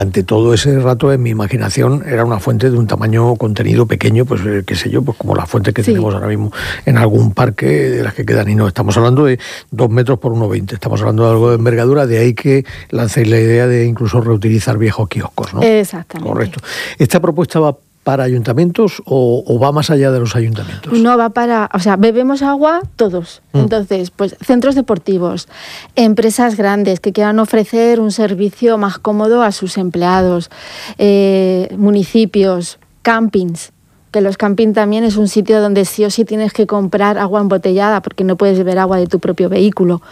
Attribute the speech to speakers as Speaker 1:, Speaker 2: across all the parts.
Speaker 1: Ante todo ese rato, en mi imaginación, era una fuente de un tamaño contenido pequeño, pues qué sé yo, pues como las fuentes que tenemos ahora mismo en algún parque de las que quedan. Y no, estamos hablando de 2 metros por 1,20. Estamos hablando de algo de envergadura, de ahí que lancéis la idea de incluso reutilizar viejos kioscos, ¿no?
Speaker 2: Exactamente.
Speaker 1: Correcto. ¿Esta propuesta va para ayuntamientos o va más allá de los ayuntamientos?
Speaker 2: No, va para... O sea, bebemos agua todos. Entonces, pues centros deportivos, empresas grandes que quieran ofrecer un servicio más cómodo a sus empleados, municipios, campings, que los campings también es un sitio donde sí o sí tienes que comprar agua embotellada porque no puedes beber agua de tu propio vehículo.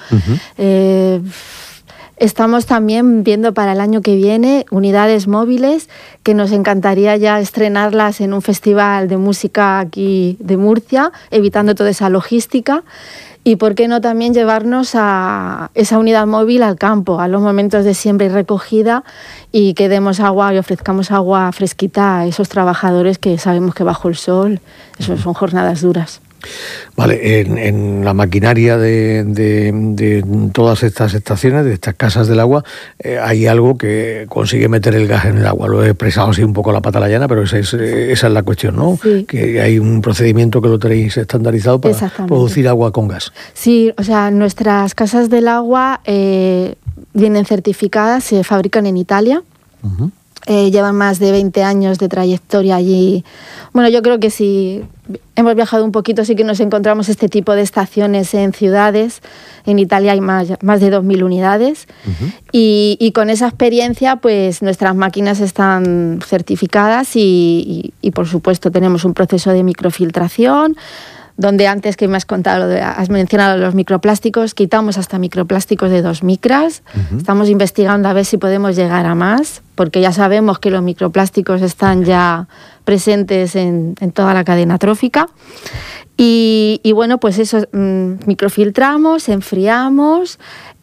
Speaker 2: Estamos también viendo para el año que viene unidades móviles que nos encantaría ya estrenarlas en un festival de música aquí de Murcia, evitando toda esa logística. Y por qué no también llevarnos a esa unidad móvil al campo, a los momentos de siembra y recogida, y que demos agua y ofrezcamos agua fresquita a esos trabajadores que sabemos que bajo el sol eso son jornadas duras.
Speaker 1: Vale, en la maquinaria de todas estas estaciones, de estas casas del agua, hay algo que consigue meter el gas en el agua. Lo he expresado así un poco la pata a la llana, pero esa es la cuestión, ¿no? Sí. Que hay un procedimiento que lo tenéis estandarizado para producir agua con gas.
Speaker 2: Sí, o sea, nuestras casas del agua vienen certificadas, se fabrican en Italia. Llevan más de 20 años de trayectoria allí. Bueno, yo creo que si hemos viajado un poquito, sí que nos encontramos este tipo de estaciones en ciudades. En Italia hay más de 2.000 unidades. Y con esa experiencia, pues nuestras máquinas están certificadas y por supuesto, tenemos un proceso de microfiltración, donde antes que me has contado, has mencionado los microplásticos, quitamos hasta microplásticos de 2 micras. Estamos investigando a ver si podemos llegar a más, porque ya sabemos que los microplásticos están ya presentes en toda la cadena trófica. Y bueno, pues eso, microfiltramos, enfriamos,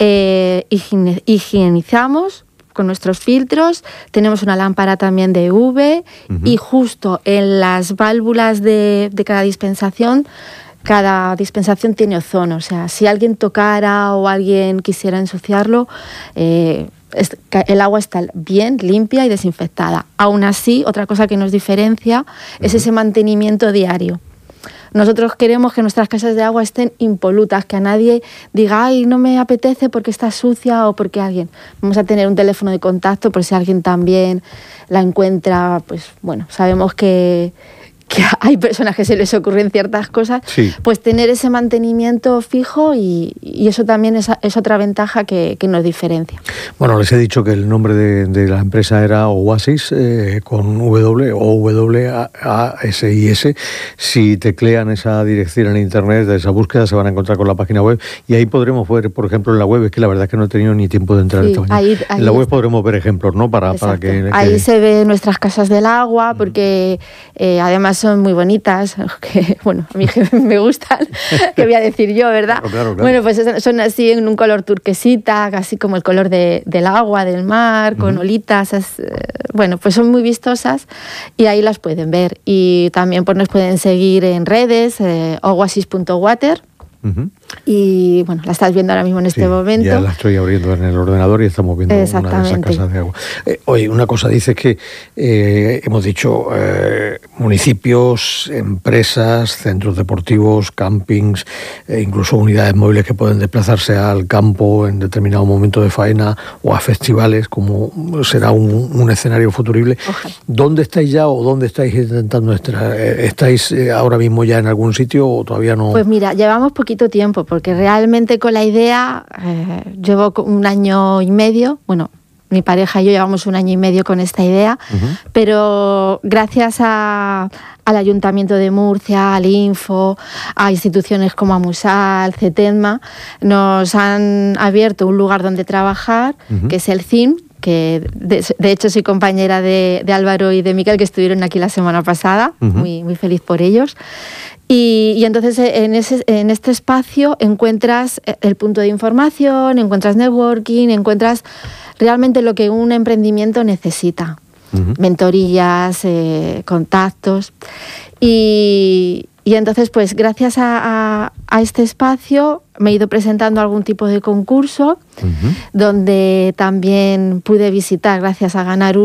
Speaker 2: higienizamos con nuestros filtros, tenemos una lámpara también de UV y justo en las válvulas de cada dispensación tiene ozono. O sea, si alguien tocara o alguien quisiera ensuciarlo, el agua está bien, limpia y desinfectada. Aún así, otra cosa que nos diferencia es ese mantenimiento diario. Nosotros queremos que nuestras casas de agua estén impolutas, que a nadie diga, ay, no me apetece porque está sucia o porque alguien... Vamos a tener un teléfono de contacto por si alguien también la encuentra, pues bueno, sabemos que hay personas que se les ocurren ciertas cosas, pues tener ese mantenimiento fijo y eso también es otra ventaja que nos diferencia.
Speaker 1: Bueno, les he dicho que el nombre de la empresa era Oasis, con WASIS. Si teclean esa dirección en internet, de esa búsqueda, se van a encontrar con la página web y ahí podremos ver, por ejemplo, en la web, es que la verdad es que no he tenido ni tiempo de entrar esta mañana. En la web podremos ver ejemplos, ¿no? Para que
Speaker 2: ahí se ven nuestras casas del agua, porque además son muy bonitas, que bueno, a mí me gustan, que voy a decir yo, ¿verdad? Claro. Bueno, pues son así en un color turquesita, casi como el color del agua, del mar, con olitas, bueno, pues son muy vistosas y ahí las pueden ver. Y también pues nos pueden seguir en redes, oasis.water. Y bueno, la estás viendo ahora mismo en este momento.
Speaker 1: Ya la estoy abriendo en el ordenador y estamos viendo una de esas casas de agua. Oye, una cosa, dices que hemos dicho municipios, empresas, centros deportivos, campings, incluso unidades móviles que pueden desplazarse al campo en determinado momento de faena o a festivales, como será un escenario futurible. Ojalá. ¿Dónde estáis ya o dónde estáis intentando estar? ¿Estáis ahora mismo ya en algún sitio o todavía no?
Speaker 2: Pues mira, llevamos poquito tiempo, porque realmente con la idea llevo 1 año y medio, bueno, mi pareja y yo llevamos 1 año y medio con esta idea, pero gracias al Ayuntamiento de Murcia, al Info, a instituciones como Amusal, CETEDMA, nos han abierto un lugar donde trabajar, que es el CIM, que de hecho soy compañera de Álvaro y de Miquel, que estuvieron aquí la semana pasada, muy feliz por ellos. Y entonces en este espacio encuentras el punto de información, encuentras networking, encuentras realmente lo que un emprendimiento necesita. Mentorías, contactos. Y Y entonces, pues gracias a este espacio me he ido presentando a algún tipo de concurso, donde también pude visitar, gracias a ganar